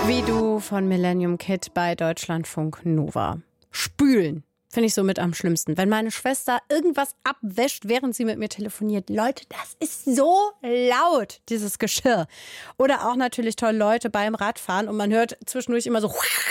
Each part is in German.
Wie du von Millennium Kid bei Deutschlandfunk Nova. Spülen finde ich so mit am schlimmsten. Wenn meine Schwester irgendwas abwäscht, während sie mit mir telefoniert. Leute, das ist so laut, dieses Geschirr. Oder auch natürlich toll Leute beim Radfahren und man hört zwischendurch immer so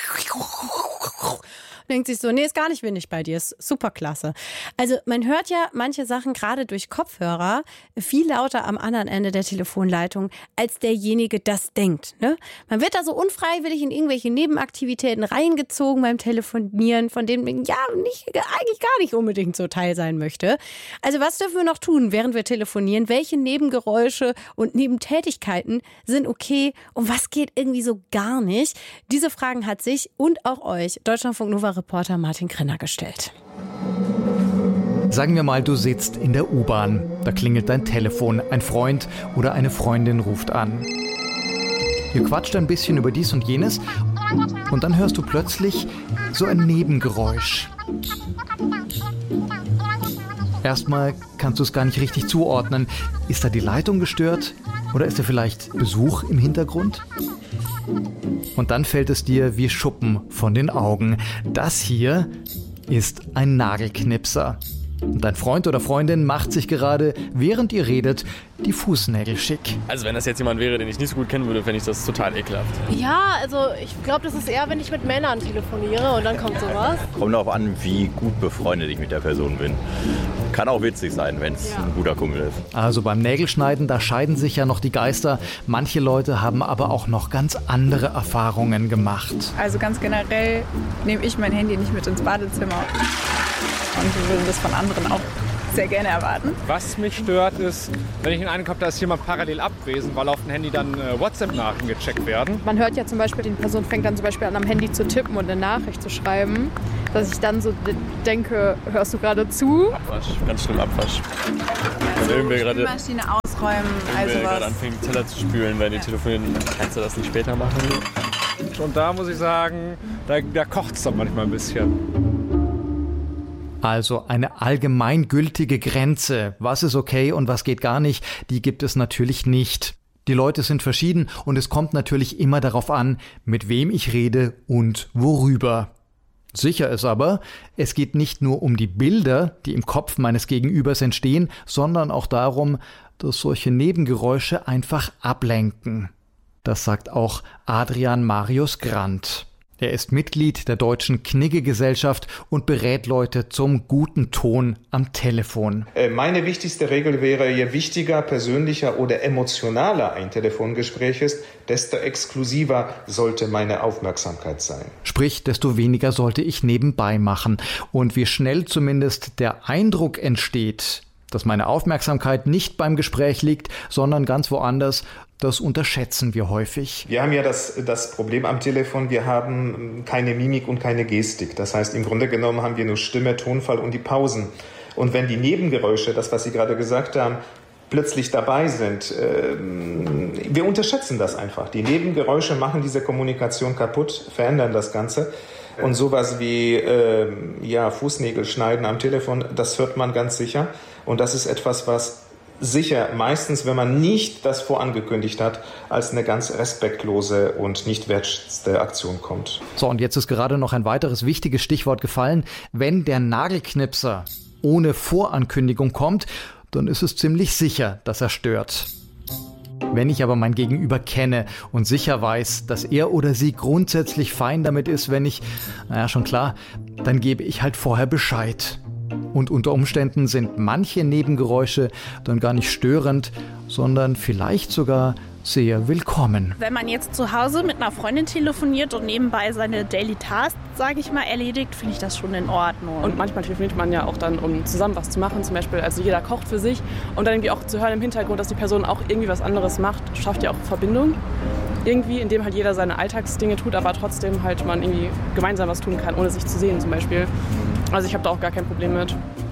denkt sich so, nee, ist gar nicht windig bei dir, ist super klasse. Also man hört ja manche Sachen gerade durch Kopfhörer viel lauter am anderen Ende der Telefonleitung, als derjenige das denkt. Ne? Man wird da so unfreiwillig in irgendwelche Nebenaktivitäten reingezogen beim Telefonieren, von denen man ja eigentlich gar nicht unbedingt so Teil sein möchte. Also was dürfen wir noch tun, während wir telefonieren? Welche Nebengeräusche und Nebentätigkeiten sind okay und was geht irgendwie so gar nicht? Diese Fragen hat sich und auch euch Deutschlandfunk Nova Reporter Martin Krinner gestellt. Sagen wir mal, du sitzt in der U-Bahn. Da klingelt dein Telefon. Ein Freund oder eine Freundin ruft an. Ihr quatscht ein bisschen über dies und jenes und dann hörst du plötzlich so ein Nebengeräusch. Erstmal kannst du es gar nicht richtig zuordnen. Ist da die Leitung gestört? Oder ist da vielleicht Besuch im Hintergrund? Und dann fällt es dir wie Schuppen von den Augen. Das hier ist ein Nagelknipser. Und dein Freund oder Freundin macht sich gerade, während ihr redet, die Fußnägel schick. Also wenn das jetzt jemand wäre, den ich nicht so gut kennen würde, fände ich das total ekelhaft. Ja, also ich glaube, das ist eher, wenn ich mit Männern telefoniere und dann kommt sowas. Kommt darauf an, wie gut befreundet ich mit der Person bin. Kann auch witzig sein, wenn es ein guter Kumpel ist. Also beim Nägelschneiden, da scheiden sich ja noch die Geister. Manche Leute haben aber auch noch ganz andere Erfahrungen gemacht. Also ganz generell nehme ich mein Handy nicht mit ins Badezimmer. Und wir würden das von anderen auch sehr gerne erwarten. Was mich stört ist, wenn ich den Eindruck habe, da ist jemand parallel abwesend, weil auf dem Handy dann WhatsApp-Nachrichten gecheckt werden. Man hört ja zum Beispiel, die Person fängt dann zum Beispiel an, am Handy zu tippen und eine Nachricht zu schreiben, dass ich dann so denke, hörst du gerade zu? Abwasch, ganz schlimm Abwasch. Also wenn wir die Maschine ausräumen, also was. gerade anfängt, Teller zu spülen, wenn die telefonieren, kannst du das nicht später machen? Und da muss ich sagen, da kocht es dann manchmal ein bisschen. Also eine allgemeingültige Grenze, was ist okay und was geht gar nicht, die gibt es natürlich nicht. Die Leute sind verschieden und es kommt natürlich immer darauf an, mit wem ich rede und worüber. Sicher ist aber, es geht nicht nur um die Bilder, die im Kopf meines Gegenübers entstehen, sondern auch darum, dass solche Nebengeräusche einfach ablenken. Das sagt auch Adrian Marius Grant. Er ist Mitglied der Deutschen Knigge-Gesellschaft und berät Leute zum guten Ton am Telefon. Meine wichtigste Regel wäre, je wichtiger, persönlicher oder emotionaler ein Telefongespräch ist, desto exklusiver sollte meine Aufmerksamkeit sein. Sprich, desto weniger sollte ich nebenbei machen. Und wie schnell zumindest der Eindruck entsteht, dass meine Aufmerksamkeit nicht beim Gespräch liegt, sondern ganz woanders, das unterschätzen wir häufig. Wir haben ja das Problem am Telefon, wir haben keine Mimik und keine Gestik. Das heißt, im Grunde genommen haben wir nur Stimme, Tonfall und die Pausen. Und wenn die Nebengeräusche, das, was Sie gerade gesagt haben, plötzlich dabei sind, wir unterschätzen das einfach. Die Nebengeräusche machen diese Kommunikation kaputt, verändern das Ganze. Und sowas wie Fußnägel schneiden am Telefon, das hört man ganz sicher. Und das ist etwas, was sicher meistens, wenn man nicht das vorangekündigt hat, als eine ganz respektlose und nicht wertschätzende Aktion kommt. So, und jetzt ist gerade noch ein weiteres wichtiges Stichwort gefallen. Wenn der Nagelknipser ohne Vorankündigung kommt, dann ist es ziemlich sicher, dass er stört. Wenn ich aber mein Gegenüber kenne und sicher weiß, dass er oder sie grundsätzlich fein damit ist, wenn ich, schon klar, dann gebe ich halt vorher Bescheid. Und unter Umständen sind manche Nebengeräusche dann gar nicht störend, sondern vielleicht sogar sehr willkommen. Wenn man jetzt zu Hause mit einer Freundin telefoniert und nebenbei seine Daily Tasks, sage ich mal, erledigt, finde ich das schon in Ordnung. Und manchmal telefoniert man ja auch dann, um zusammen was zu machen, zum Beispiel, also jeder kocht für sich und dann irgendwie auch zu hören im Hintergrund, dass die Person auch irgendwie was anderes macht, schafft ja auch Verbindung. Irgendwie, indem halt jeder seine Alltagsdinge tut, aber trotzdem halt man irgendwie gemeinsam was tun kann, ohne sich zu sehen zum Beispiel. Also ich habe da auch gar kein Problem mit.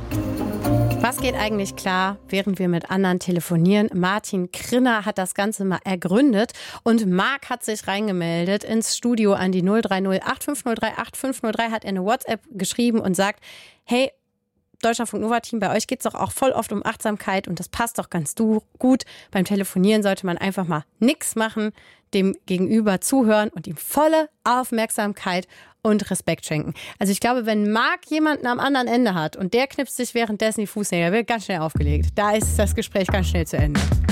Was geht eigentlich klar, während wir mit anderen telefonieren? Martin Krinner hat das Ganze mal ergründet und Marc hat sich reingemeldet ins Studio an die 030 8503 8503, hat er eine WhatsApp geschrieben und sagt, hey, Deutschlandfunk Nova Team, bei euch geht es doch auch voll oft um Achtsamkeit und das passt doch ganz gut. Beim Telefonieren sollte man einfach mal nichts machen, dem Gegenüber zuhören und ihm volle Aufmerksamkeit und Respekt schenken. Also ich glaube, wenn Marc jemanden am anderen Ende hat und der knipst sich währenddessen die Fußnägel, wird ganz schnell aufgelegt. Da ist das Gespräch ganz schnell zu Ende.